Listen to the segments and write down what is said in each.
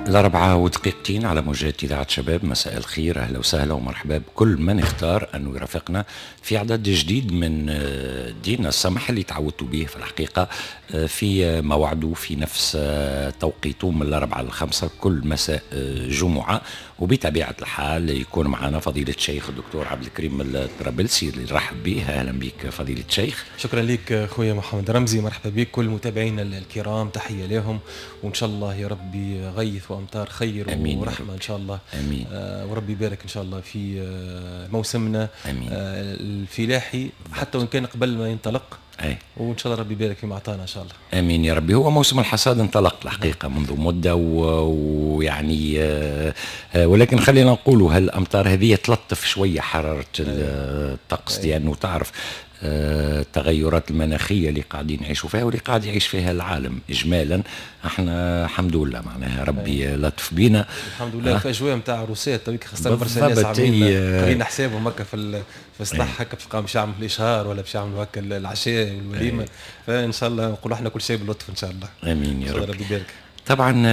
الأربعة ودقيقتين على موجات إذاعة شباب. مساء الخير، أهلا وسهلا ومرحبا بكل من اختار أن يرافقنا في عدد جديد من دين السمح اللي تعودتوا به في الحقيقة في موعده في نفس توقيته من الأربعة للخمسة كل مساء جمعة، وبطبيعة الحال يكون معنا فضيلة الشيخ الدكتور عبد الكريم الطرابلسي اللي نرحب به. أهلا بك فضيلة الشيخ. شكرا لك أخويا محمد رمزي، مرحبا بك كل متابعينا الكرام، تحية لهم، وإن شاء الله يا ربي غيث وأمطار خير أمين ورحمة إن شاء الله. أمين. وربي يبارك إن شاء الله في موسمنا الفلاحي، حتى وإن كان قبل ما ينطلق، وإن شاء الله ربي يبارك فيما أعطانا إن شاء الله. آمين يا ربي. هو موسم الحصاد انطلق الحقيقة منذ مدة ويعني ولكن خلينا نقول هالأمطار هذه تلطف شوية حرارة الطقس، لأنه تعرف التغيرات المناخية اللي قاعدين نعيشوا فيها واللي قاعد يعيش فيها العالم إجمالا. احنا الحمد لله معناها ربي لطف بينا الحمد لله. في أجواء متاع عروسات تويك، خاصة برشا ناس عاملين قرينا حسابهم هكا في الصلاح هكا في باش يعملوا الإشهار ولا باش يعملوا هكا العشاء والوليمة، فإن شاء الله نقولوا احنا كل شيء باللطف إن شاء الله. آمين يا رب. ربي يبارك. طبعا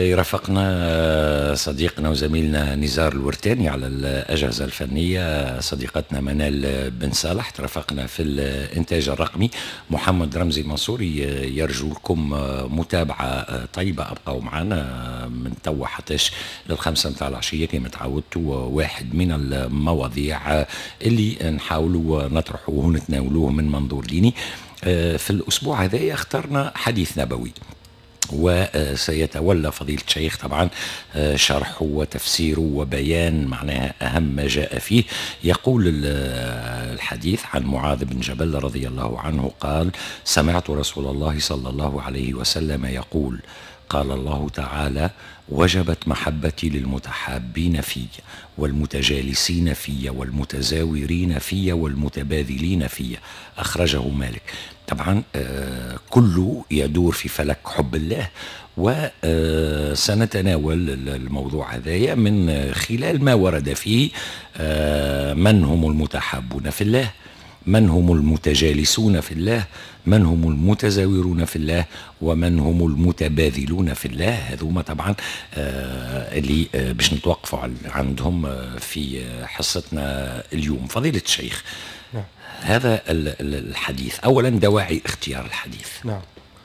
يرافقنا صديقنا وزميلنا نزار الورتاني على الأجهزة الفنية، صديقتنا منال بن صالح ترافقنا في الإنتاج الرقمي، محمد رمزي منصوري. يرجو لكم متابعة طيبة، أبقوا معنا من توا حتىش للخمسة متاع العشية كما تعودتوا. واحد من المواضيع اللي نحاولوا نطرحوه ونتناولوه من منظور ديني. في الأسبوع هذا اخترنا حديث نبوي، وسيتولى فضيلة الشيخ طبعا شرحه وتفسيره وبيان معناها أهم ما جاء فيه. يقول الحديث عن معاذ بن جبل رضي الله عنه قال: سمعت رسول الله صلى الله عليه وسلم يقول: قال الله تعالى: وجبت محبتي للمتحابين في والمتجالسين في والمتزاورين في والمتباذلين في. أخرجه مالك. طبعا كله يدور في فلك حب الله، وسنتناول الموضوع هذايا من خلال ما ورد فيه. من هم المتحابون في الله، من هم المتجالسون في الله، من هم المتزاورون في الله، ومن هم المتباذلون في الله. هذوما طبعا اللي باش نتوقفوا عندهم في حصتنا اليوم. فضيلة الشيخ، نعم. هذا الحديث أولا دواعي اختيار الحديث. نعم.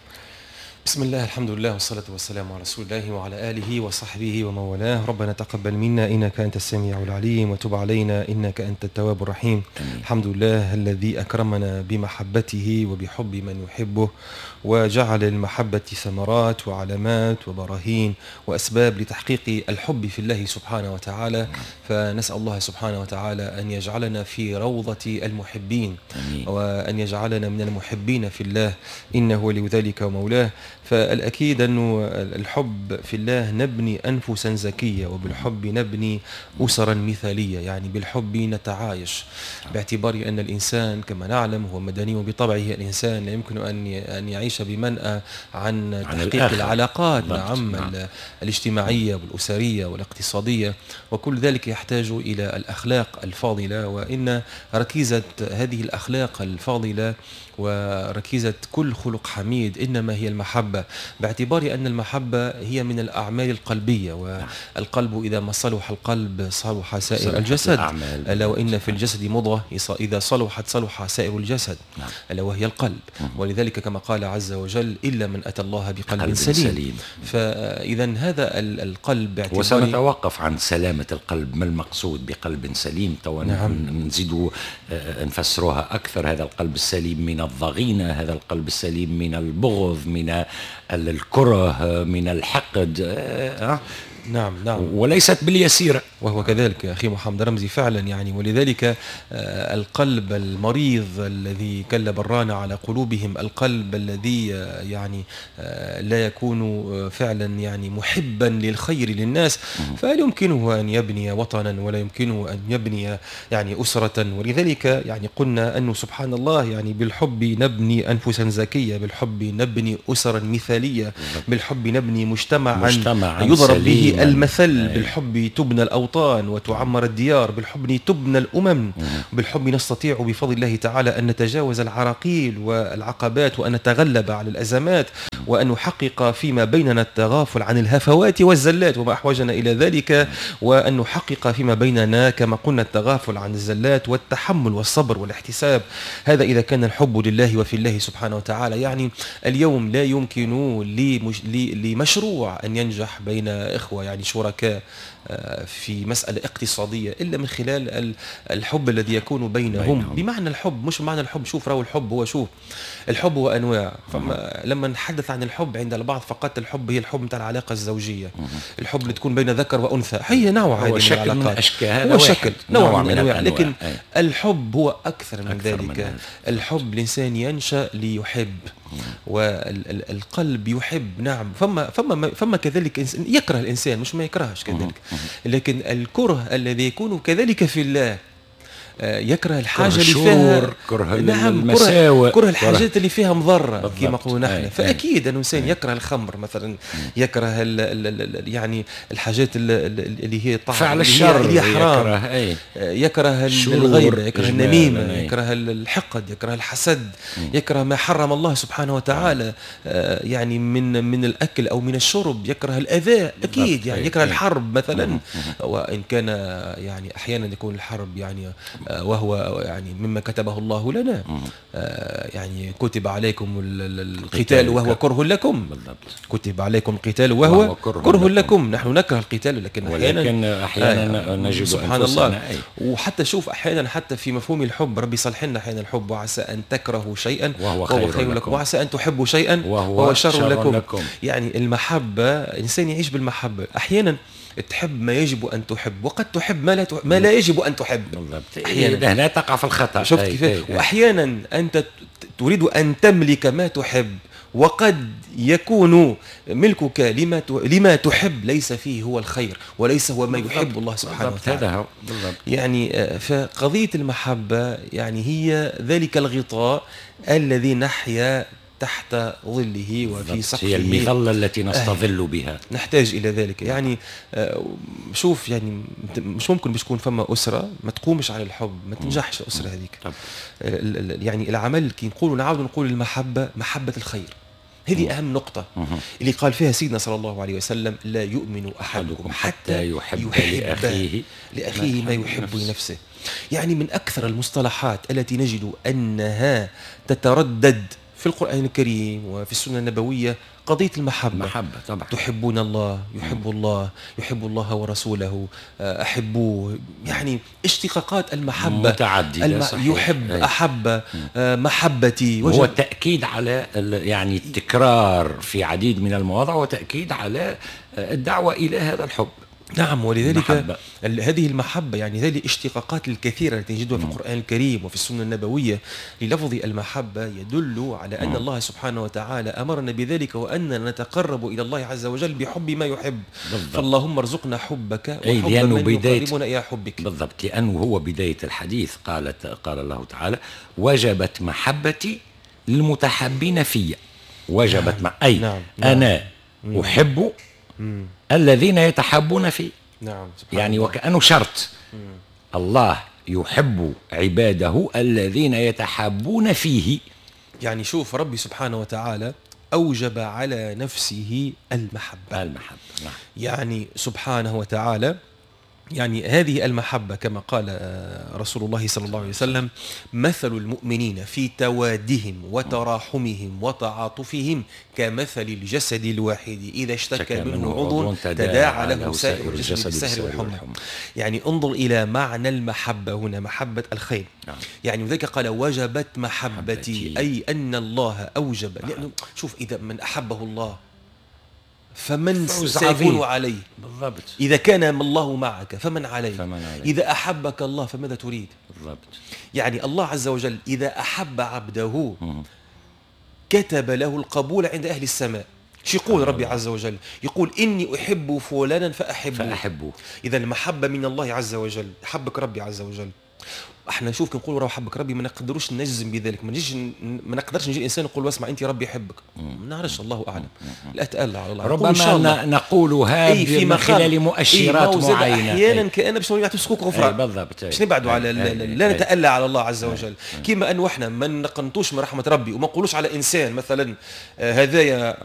بسم الله، الحمد لله، والصلاة والسلام على رسول الله وعلى آله وصحبه ومن والاه. ربنا تقبل منا إنك أنت السميع العليم، وتب علينا إنك أنت التواب الرحيم. الحمد لله الذي أكرمنا بمحبته وبحب من يحبه، وجعل المحبة ثمرات وعلامات وبراهين وأسباب لتحقيق الحب في الله سبحانه وتعالى. فنسأل الله سبحانه وتعالى أن يجعلنا في روضة المحبين، وأن يجعلنا من المحبين في الله، إنه ولي ذلك ومولاه. فالأكيد أنه الحب في الله نبني أنفسا زكية، وبالحب نبني أسرا مثالية، يعني بالحب نتعايش، باعتبار أن الإنسان كما نعلم هو مدني، وبطبعه الإنسان لا يمكن أن يعيش بمنأى عن تحقيق العلاقات الاجتماعية والأسرية والاقتصادية، وكل ذلك يحتاج إلى الأخلاق الفاضلة. وإن ركيزة هذه الأخلاق الفاضلة وركيزة كل خلق حميد إنما هي المحبة، باعتبار أن المحبة هي من الأعمال القلبية، والقلب إذا ما صلح القلب صلح سائر الجسد، ألا وإن في الجسد مضغة إذا صلحت صلح سائر الجسد، ألا وهي القلب. ولذلك كما قال عز وجل: إلا من أتى الله بقلب سليم. فإذا هذا القلب باعتبار، وسنتوقف عن سلامة القلب، ما المقصود بقلب سليم؟ نزيد نفسرها أكثر. هذا القلب السليم من الضغينة، هذا القلب السليم من البغض، من الكره، من الحقد. نعم وليست باليسيرة. وهو كذلك يا أخي محمد رمزي فعلا، يعني ولذلك القلب المريض الذي كل برانا على قلوبهم، القلب الذي يعني لا يكون فعلا يعني محبا للخير للناس، فلا يمكنه أن يبني وطنا، ولا يمكنه أن يبني يعني أسرة. ولذلك يعني قلنا أنه سبحان الله يعني بالحب نبني أنفسا زكية، بالحب نبني أسرا مثالية، بالحب نبني مجتمعا يضرب به يعني المثل بالحب تبنى الأوطان وتعمر الديار، بالحب تبنى الأمم، بالحب نستطيع بفضل الله تعالى أن نتجاوز العراقيل والعقبات وأن نتغلب على الأزمات وأن نحقق فيما بيننا التغافل عن الهفوات والزلات وما أحوجنا إلى ذلك، وأن نحقق فيما بيننا كما قلنا التغافل عن الزلات والتحمل والصبر والاحتساب. هذا إذا كان الحب لله وفي الله سبحانه وتعالى. يعني اليوم لا يمكن لمشروع أن ينجح بين إخوة يعني شركاء في مسألة اقتصادية إلا من خلال الحب الذي يكون بينهم. بمعنى الحب، مش بمعنى الحب، شوف راهو الحب هو، شوف الحب هو أنواع. لما نتحدث عن الحب عند البعض فقط الحب هي الحب متاع العلاقة الزوجية، الحب اللي تكون بين ذكر وأنثى، هي نوع هذه من العلاقات، هو شكل نوع من الأنواع. لكن الحب هو أكثر من ذلك. الحب الإنسان ينشأ ليحب والقلب يحب. نعم، فما كذلك يكره الإنسان، مش ما يكرهش كذلك، لكن الكره الذي يكون كذلك في الله. يكره الحاجة اللي فيها المساوئ، كره الحاجات اللي فيها مضرة كما نقولوا نحن. فأكيد أن الإنسان يكره الخمر مثلا، يكره يعني الحاجات اللي هي فعل الشر، اللي حرام، يكره الغيبة، يكره النميمة، يكره الحقد، يكره الحسد، يكره ما حرم الله سبحانه وتعالى يعني من الأكل أو من الشرب، يكره الأذى أكيد، يعني يكره الحرب مثلا، وإن كان يعني أحيانا يكون الحرب يعني وهو يعني مما كتبه الله لنا. يعني كتب عليكم القتال وهو كره لكم، كتب عليكم القتال وهو كره لكم. نحن نكره القتال لكن أحيانا نجد سبحان الله. وحتى شوف أحيانا حتى في مفهوم الحب ربي صلح لنا أحيانا الحب، وعسى أن تكرهوا شيئا وهو خير لكم، وعسى أن تحبوا شيئا وهو شر لكم. يعني المحبة الإنسان يعيش بالمحبة. أحيانا تحب ما يجب أن تحب، وقد تحب ما لا يجب أن تحب. أحيانا هنا تقع في الخطأ. شفت كيف؟ وأحيانا أنت تريد أن تملك ما تحب، وقد يكون ملكك لما تحب ليس فيه هو الخير، وليس هو ما يحب الله سبحانه وتعالى. يعني فقضية المحبة يعني هي ذلك الغطاء الذي نحيا تحت ظله وفي سقفه، هي المظلة التي نستظل بها. نحتاج إلى ذلك. يعني شوف يعني مش ممكن باش تكون فما أسرة ما تقومش على الحب، ما تنجحش الأسرة هذيك. يعني العمل كي نعاود نقول المحبة محبة الخير، هذه أهم نقطة اللي قال فيها سيدنا صلى الله عليه وسلم: لا يؤمن أحدكم حتى يحب لأخيه ما يحب لنفسه. يعني من أكثر المصطلحات التي نجد أنها تتردد في القرآن الكريم وفي السنة النبوية قضية المحبة. طبعا. تحبون الله، يحب الله، يحب الله ورسوله، أحبوه. يعني اشتقاقات المحبة متعددة. يحب، أحب، محبتي. هو التأكيد على يعني التكرار في عديد من المواضع، وتأكيد على الدعوة إلى هذا الحب. نعم، ولذلك هذه المحبة يعني هذه الاشتقاقات الكثيرة التي نجدها في القرآن الكريم وفي السنة النبوية للفظ المحبة يدل على أن الله سبحانه وتعالى أمرنا بذلك، وأننا نتقرب إلى الله عز وجل بحب ما يحب. فاللهم ارزقنا حبك وحب من يقربنا إلى حبك. بالضبط، لأنه هو بداية الحديث قال الله تعالى: وجبت محبتي للمتحبين في. وجبت أنا أحب الذين يتحبون فيه. نعم، يعني وكأنه شرط. الله يحب عباده الذين يتحبون فيه. يعني شوف ربي سبحانه وتعالى أوجب على نفسه المحبة. نعم. يعني سبحانه وتعالى يعني هذه المحبة كما قال رسول الله صلى الله عليه وسلم: مثل المؤمنين في توادهم وتراحمهم وتعاطفهم كمثل الجسد الواحد إذا اشتكى منه عضو تداعى له سائر الجسد بالسهر والحمى. يعني انظر إلى معنى المحبة هنا، محبة الخير. يعني وذلك قال: وجبت محبتي، أي أن الله أوجب. لأنه شوف إذا من أحبه الله فمن سيكون عليه؟ بالضبط. إذا كان الله معك فمن عليه؟ إذا أحبك الله فماذا تريد؟ بالضبط. يعني الله عز وجل إذا أحب عبده كتب له القبول عند أهل السماء. شو يقول ربي عز وجل؟ يقول: إني أحب فلانا فأحبه. فأحبه. إذا المحبة من الله عز وجل، حبك ربي عز وجل. احنا نشوف كي نقولوا راه حبك ربي ما نقدروش نجزم بذلك، ما نقدرش نجي الانسان نقول له اسمع انت ربي يحبك، ما نعرفش، الله اعلم. لا اتألى على الله، ربما نقولها من خلال مؤشرات معينه. احيانا كان باش نعطيو سكوك غفران بالضبط، باش نبعدوا على لا نتألى على الله عز وجل. كما انه احنا ما نقنطوش من رحمه ربي وما نقولوش على انسان مثلا هذايا